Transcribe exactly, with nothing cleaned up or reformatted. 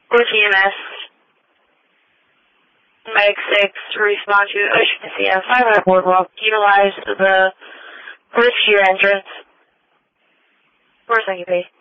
Or T M S. Meg six, respond to Ocean C M five hundred Boardwalk. Utilize the first year entrance. Where's Thank you, base?